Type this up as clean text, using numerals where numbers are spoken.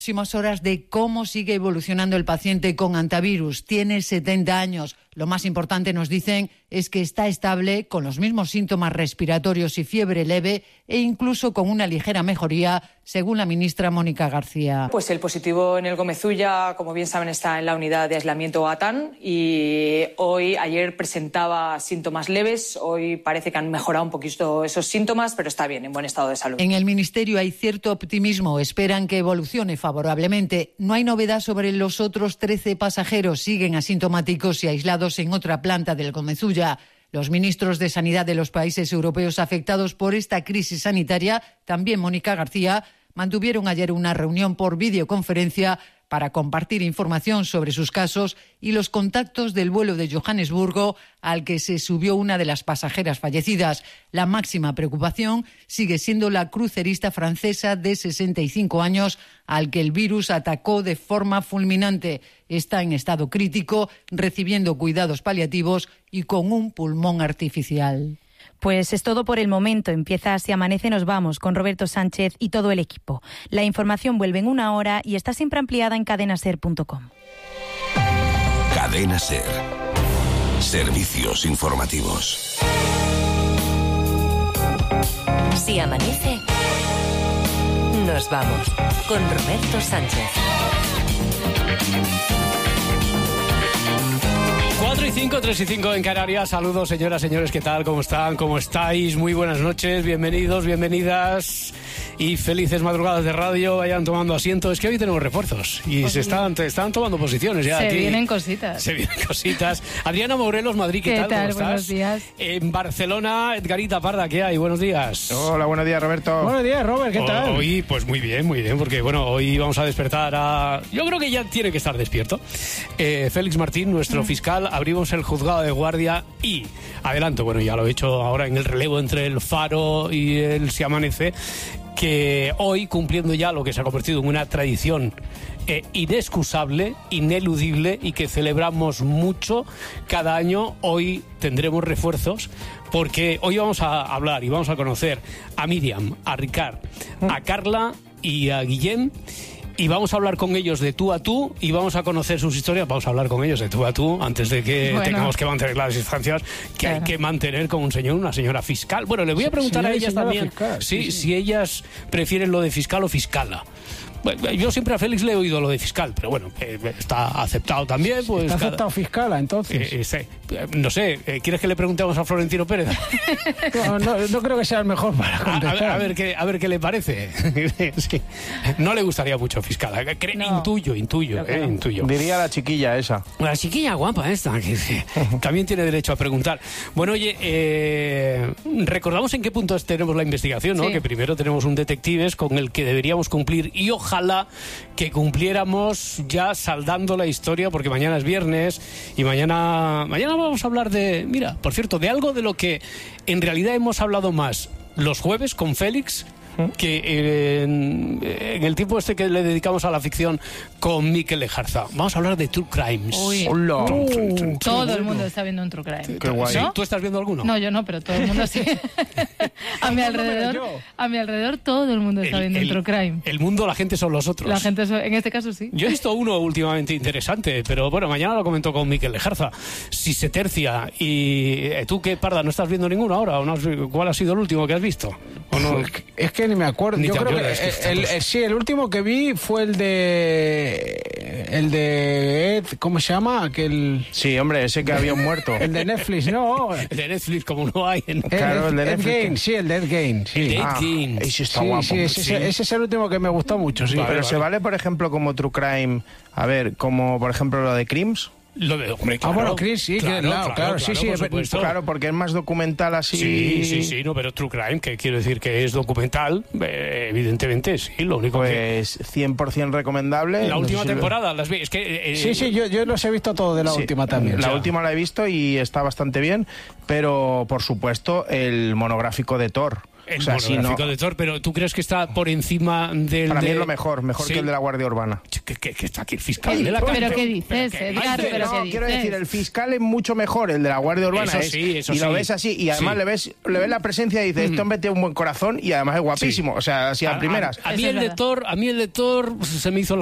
Próximas horas de cómo sigue evolucionando el paciente con antivirus. Tiene 70 años. Lo más importante, nos dicen, es que está estable, con los mismos síntomas respiratorios y fiebre leve, e incluso con una ligera mejoría, según la ministra Mónica García. Pues el positivo en el Gómez Ulla, como bien saben, está en la unidad de aislamiento ATAN y ayer presentaba síntomas leves. Hoy parece que han mejorado un poquito esos síntomas, pero está bien, en buen estado de salud. En el Ministerio hay cierto optimismo. Esperan que evolucione favorablemente. No hay novedad sobre los otros 13 pasajeros. Siguen asintomáticos y aislados en otra planta del Gómez Ulla. Los ministros de Sanidad de los países europeos afectados por esta crisis sanitaria, también Mónica García, mantuvieron ayer una reunión por videoconferencia para compartir información sobre sus casos y los contactos del vuelo de Johannesburgo al que se subió una de las pasajeras fallecidas. La máxima preocupación sigue siendo la crucerista francesa de 65 años al que el virus atacó de forma fulminante. Está en estado crítico, recibiendo cuidados paliativos y con un pulmón artificial. Pues es todo por el momento. Empieza Si Amanece, nos vamos con Roberto Sánchez y todo el equipo. La información vuelve en 1 hora y está siempre ampliada en cadenaser.com. Cadena Ser. Servicios informativos. Si amanece, nos vamos con Roberto Sánchez. 4 y 5, 3 y 5 en Canarias. Saludos, señoras, señores, ¿qué tal? ¿Cómo están? ¿Cómo estáis? Muy buenas noches, bienvenidos, bienvenidas y felices madrugadas de radio. Vayan tomando asiento. Es que hoy tenemos refuerzos y se están tomando posiciones ya. Se aquí vienen cositas. Se vienen cositas. Adriana Morelos, Madrid, ¿qué tal? ¿Cómo estás? Buenos días. En Barcelona, Edgarita Parda, ¿qué hay? Buenos días. Hola, buenos días, Roberto. Buenos días, Robert, ¿qué tal? Hoy, pues muy bien, porque bueno, hoy vamos a despertar a... Yo creo que ya tiene que estar despierto. Félix Martín, nuestro fiscal, abrimos el juzgado de guardia y adelanto, bueno, ya lo he hecho ahora en el relevo entre el Faro y el Si Amanece, que hoy, cumpliendo ya lo que se ha convertido en una tradición inexcusable, ineludible y que celebramos mucho cada año, hoy tendremos refuerzos porque hoy vamos a hablar y vamos a conocer a Míriam, a Ricard, a Carla y a Guillem. Y vamos a hablar con ellos de tú a tú y vamos a conocer sus historias. Vamos a hablar con ellos de tú a tú antes de que tengamos que mantener las distancias que hay que mantener con un señor, una señora fiscal. Bueno, le voy a preguntar a ellas también fiscal, si ellas prefieren lo de fiscal o fiscala. Bueno, yo siempre a Félix le he oído lo de fiscal, pero bueno, está aceptado también. Pues está aceptado fiscala, entonces. No sé, ¿quieres que le preguntemos a Florentino Pérez? No creo que sea el mejor para contestar. A ver qué le parece. Sí. No le gustaría mucho fiscal. Intuyo. Diría la chiquilla esa. La chiquilla guapa esta, que también tiene derecho a preguntar. Bueno, oye, recordamos en qué punto tenemos la investigación, ¿no? Sí. Que primero tenemos un detectives con el que deberíamos cumplir y ojalá que cumpliéramos ya saldando la historia, porque mañana es viernes y mañana vamos a hablar de, mira, por cierto, de algo de lo que en realidad hemos hablado más los jueves con Félix que en el tiempo que le dedicamos a la ficción con Mikel Lejarza. Vamos a hablar de True Crimes. Uy. Todo el mundo está viendo un True Crime. Qué guay. ¿No? ¿Tú estás viendo alguno? No, yo no, pero todo el mundo sí. A mi alrededor todo el mundo está viendo un True Crime. El mundo, la gente son los otros. La gente, en este caso sí. Yo he visto uno últimamente interesante, pero bueno, mañana lo comento con Mikel Lejarza. Si se tercia. Y tú, ¿qué, Parda? ¿No estás viendo ninguno ahora? ¿O no ¿Cuál ha sido el último que has visto? ¿O no? Es que ni me acuerdo. Yo creo que el último que vi fue el de Ed, ¿cómo se llama? Sí, hombre, ese que había un muerto. El de Netflix, no. El de Netflix, como no hay. Claro, el de Netflix. El de Ed Gein. Sí. El Ed Gein. Ese está guapo. Sí, ese es el último que me gustó mucho, sí. Pero se vale, por ejemplo, como True Crime, a ver, como por ejemplo lo de Crims. Lo de, hombre, claro. Bueno, Chris, sí, claro, sí, claro, porque es más documental así. Sí, no, pero True Crime, que quiero decir que es documental, evidentemente, sí, lo único pues que... 100% recomendable. La última temporada, las vi, es que... Sí, yo los he visto todo de la última también. La última la he visto y está bastante bien, pero por supuesto el monográfico de Thor. El monográfico de Thor, pero ¿tú crees que está por encima del... Para mí es lo mejor ¿sí? que el de la Guardia Urbana. Que está aquí el fiscal de la calle. ¿Pero qué dices, Edgar? Quiero decir, el fiscal es mucho mejor, el de la Guardia Urbana. Eso lo ves así, y además le ves la presencia y dices, este hombre tiene un buen corazón y además es guapísimo. O sea, así a primeras. A mí el de Thor se me hizo